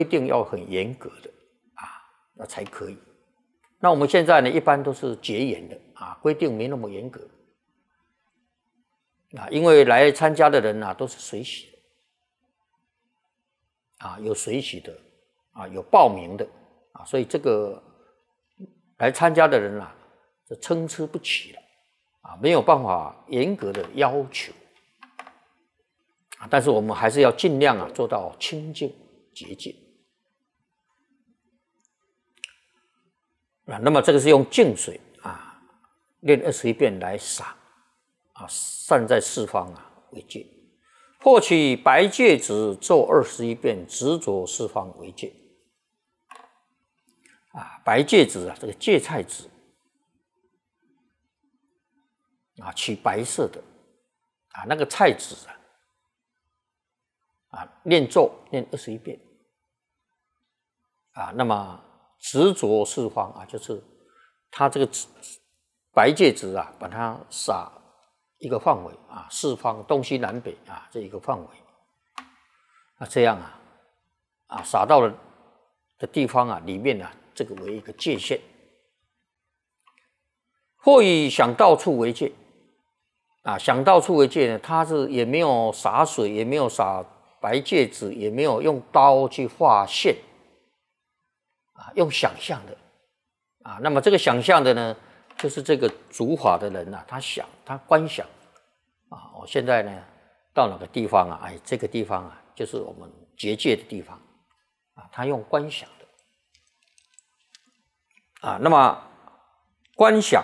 一定要很严格的那才可以。那我们现在呢，一般都是结缘的规定没那么严格因为来参加的人都是随喜的有随喜的有报名的所以这个来参加的人就参差不齐了没有办法严格的要求但是我们还是要尽量做到清净洁净那么这个是用净水念21遍来洒散在四方为戒，或取白芥子咒21遍，执着四方为戒白芥子这个芥菜籽取白色的那个菜籽念咒念21遍那么执着四方就是它这个白芥子把它撒一个范围四方东西南北这一个范围这样撒到了的地方里面这个为一个界限，或以想到处为界想到处为界呢，它是也没有洒水，也没有洒白芥子，也没有用刀去画线用想象的那么这个想象的呢，就是这个主法的人他想，他观想我现在呢到哪个地方这个地方就是我们结界的地方他用观想的那么观想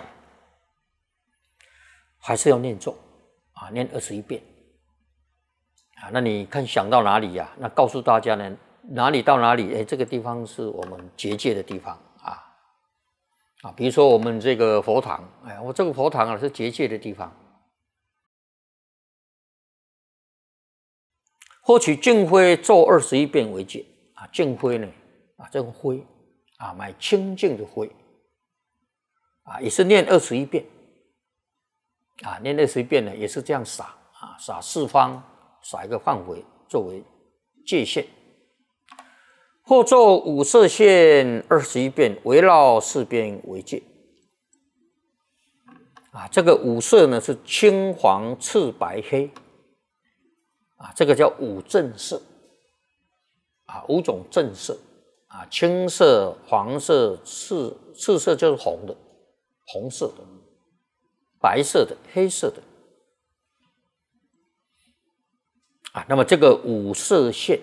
还是要念咒念21遍那你看想到哪里那告诉大家呢，哪里到哪里这个地方是我们结界的地方比如说我们这个佛堂我这个佛堂是结界的地方，或取净灰咒21遍为戒净灰呢这个灰买清净的灰也是念21遍念21遍呢也是这样洒洒四方，洒一个范围作为界限，或咒五色线21遍，围绕四边为界这个五色呢是青黄赤白黑这个叫五正色五种正色青色、黄色、赤色就是红的，红色的、白色的、黑色的那么这个五色线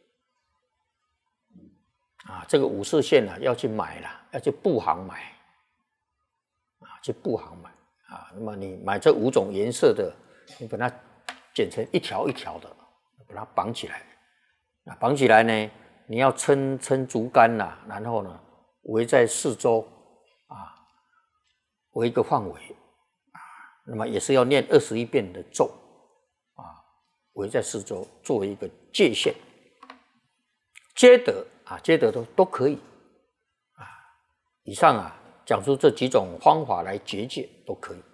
这个五色线要去买了，要去布行买去布行买那么你买这5种颜色的，你把它剪成一条一条的，把它绑起来绑起来呢，你要撑竹竿然后呢围在四周围一个范围那么也是要念21遍的咒围在四周作为一个界限，皆得皆得都可以以上讲出这几种方法来结界都可以。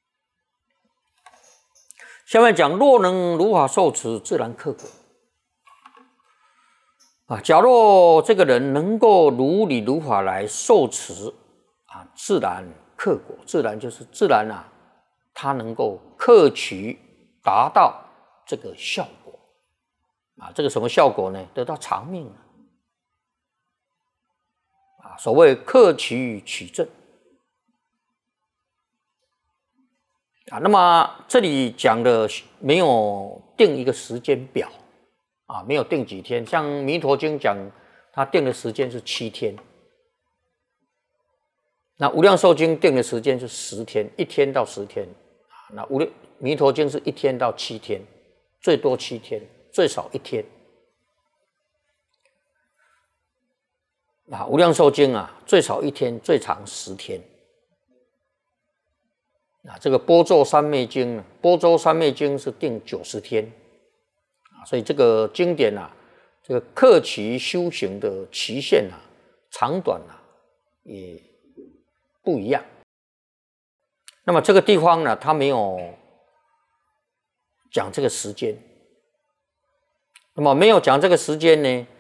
下面讲若能如法受持，自然克果假若这个人能够如理如法来受持自然克果，自然就是自然他能够克取达到这个效果这个什么效果呢？得到长命所谓克取取证那么这里讲的没有定一个时间表没有定几天，像弥陀经讲他定的时间是7天，那无量寿经定的时间是10天，1天到10天那弥陀经是1天到7天，最多7天，最少1天无量寿经最少1天，最长10天这个般舟三昧经是定90天所以这个经典这个克期修行的期限长短也不一样。那么这个地方呢，他没有讲这个时间，那么没有讲这个时间呢，